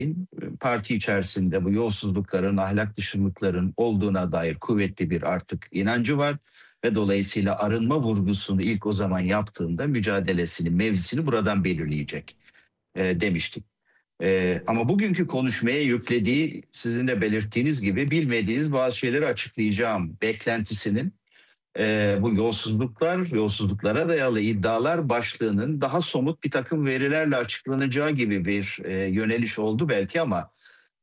parti içerisinde bu yolsuzlukların, ahlak dışılıkların olduğuna dair kuvvetli bir artık inancı var ve dolayısıyla arınma vurgusunu ilk o zaman yaptığında mücadelesini, mevzisini buradan belirleyecek demiştik. Ama bugünkü konuşmaya yüklediği, sizin de belirttiğiniz gibi, bilmediğiniz bazı şeyleri açıklayacağım beklentisinin bu yolsuzluklara dayalı iddialar başlığının daha somut bir takım verilerle açıklanacağı gibi bir yöneliş oldu belki, ama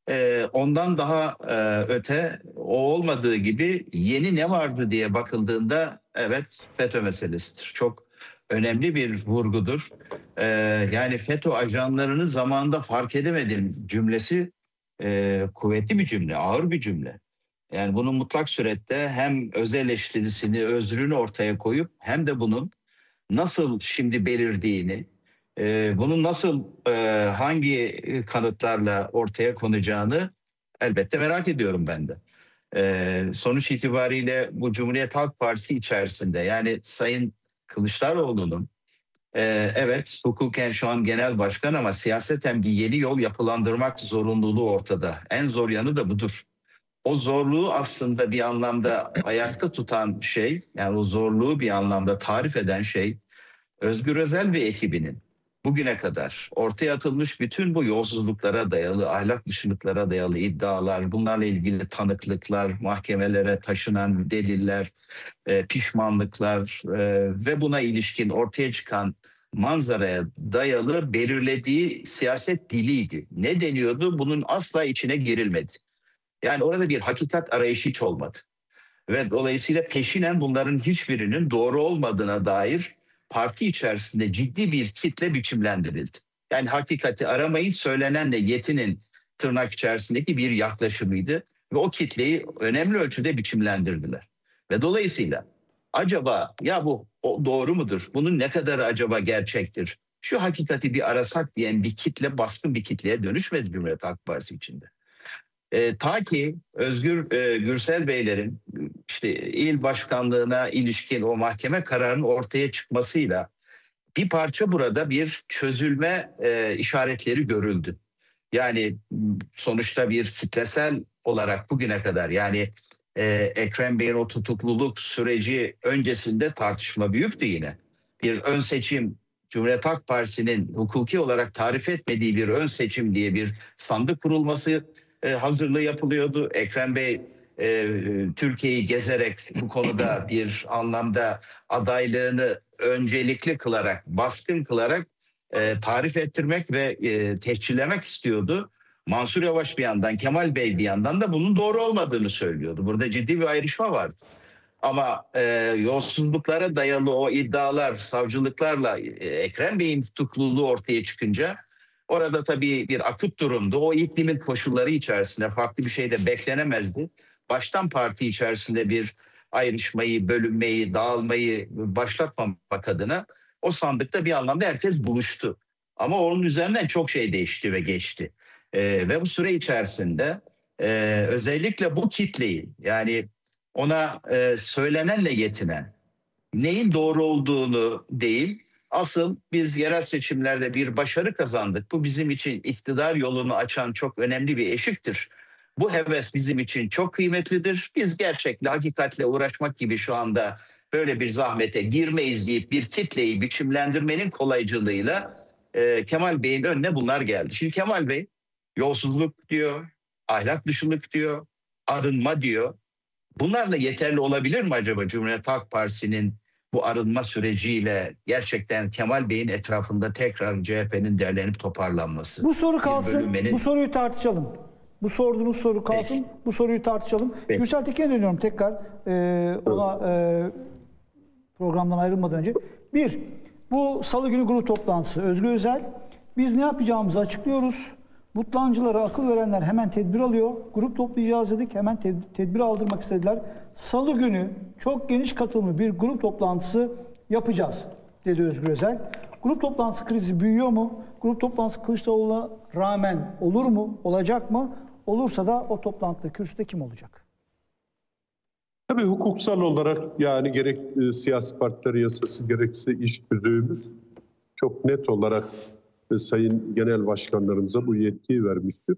ondan daha öte, o olmadığı gibi yeni ne vardı diye bakıldığında evet, FETÖ meselesidir. Çok önemli bir vurgudur. Yani FETÖ ajanlarını zamanında fark edemedim cümlesi kuvvetli bir cümle, ağır bir cümle. Yani bunun mutlak surette hem öz eleştirisini, özrünü ortaya koyup hem de bunun nasıl şimdi belirdiğini, bunun nasıl hangi kanıtlarla ortaya konacağını elbette merak ediyorum ben de. Sonuç itibariyle bu Cumhuriyet Halk Partisi içerisinde, yani Sayın Kılıçdaroğlu'nun evet, hukuken şu an genel başkan ama siyaseten bir yeni yol yapılandırmak zorunluluğu ortada. En zor yanı da budur. O zorluğu aslında bir anlamda ayakta tutan şey, yani o zorluğu bir anlamda tarif eden şey, Özgür Özel ve ekibinin bugüne kadar ortaya atılmış bütün bu yolsuzluklara dayalı, ahlak dışılıklara dayalı iddialar, bunlarla ilgili tanıklıklar, mahkemelere taşınan deliller, pişmanlıklar ve buna ilişkin ortaya çıkan manzaraya dayalı belirlediği siyaset diliydi. Ne deniyordu? Bunun asla içine girilmedi. Yani orada bir hakikat arayışı hiç olmadı. Ve dolayısıyla peşinen bunların hiçbirinin doğru olmadığına dair parti içerisinde ciddi bir kitle biçimlendirildi. Yani hakikati aramayın, söylenenle yetinin tırnak içerisindeki bir yaklaşımıydı. Ve o kitleyi önemli ölçüde biçimlendirdiler. Ve dolayısıyla acaba ya bu doğru mudur? Bunun ne kadarı acaba gerçektir? Şu hakikati bir arasak diyen bir kitle baskın bir kitleye dönüşmedi Cumhuriyet Halk Partisi içinde. Ta ki Gürsel Beylerin işte il başkanlığına ilişkin o mahkeme kararının ortaya çıkmasıyla bir parça burada bir çözülme işaretleri görüldü. Yani sonuçta bir kitlesel olarak bugüne kadar, yani Ekrem Bey'in o tutukluluk süreci öncesinde tartışma büyüktü yine. Bir ön seçim, Cumhuriyet Halk Partisi'nin hukuki olarak tarif etmediği bir ön seçim diye bir sandık kurulması hazırlığı yapılıyordu. Ekrem Bey Türkiye'yi gezerek bu konuda bir anlamda adaylığını öncelikli kılarak, baskın kılarak tarif ettirmek ve tescillemek istiyordu. Mansur Yavaş bir yandan, Kemal Bey bir yandan da bunun doğru olmadığını söylüyordu. Burada ciddi bir ayrışma vardı. Ama yolsuzluklara dayalı o iddialar savcılıklarla Ekrem Bey'in tutukluluğu ortaya çıkınca orada tabii bir akut durumdu. O iklimin koşulları içerisinde farklı bir şey de beklenemezdi. Baştan parti içerisinde bir ayrışmayı, bölünmeyi, dağılmayı başlatmamak adına o sandıkta bir anlamda herkes buluştu. Ama onun üzerinden çok şey değişti ve geçti. Ve bu süre içerisinde özellikle bu kitleyi, yani ona söylenenle yetinen, neyin doğru olduğunu değil, asıl biz yerel seçimlerde bir başarı kazandık, bu bizim için iktidar yolunu açan çok önemli bir eşiktir. Bu heves bizim için çok kıymetlidir. Biz gerçekle, hakikatle uğraşmak gibi şu anda böyle bir zahmete girmeyiz deyip bir kitleyi biçimlendirmenin kolaycılığıyla Kemal Bey'in önüne bunlar geldi. Şimdi Kemal Bey yolsuzluk diyor, ahlak dışılık diyor, arınma diyor. Bunlarla yeterli olabilir mi acaba Cumhuriyet Halk Partisi'nin bu arınma süreciyle gerçekten Kemal Bey'in etrafında tekrar CHP'nin derlenip toparlanması? Bu soru kalsın, bu soruyu tartışalım. Bu sorduğunuz soru kalsın, peki, bu soruyu tartışalım. Peki. Gürsel Tekin'e dönüyorum tekrar programdan ayrılmadan önce. Bu Salı günü grup toplantısı. Özgür Özel, biz ne yapacağımızı açıklıyoruz. Mutlancılara akıl verenler hemen tedbir alıyor. Grup toplayacağız dedik. Hemen tedbir aldırmak istediler. Salı günü çok geniş katılımlı bir grup toplantısı yapacağız dedi Özgür Özel. Grup toplantısı krizi büyüyor mu? Grup toplantısı Kılıçdaroğlu'na rağmen olur mu? Olacak mı? Olursa da o toplantıda kürsüde kim olacak? Tabii hukuksal olarak, yani gerek siyasi partiler yasası gerekse iş tüzüğümüz çok net olarak sayın genel başkanlarımıza bu yetkiyi vermiştir.